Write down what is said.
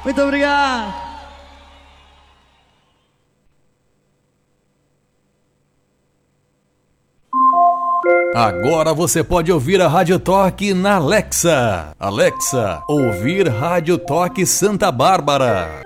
Muito obrigado. Agora você pode ouvir a Rádio Toque na Alexa. Alexa, ouvir Rádio Toque Santa Bárbara.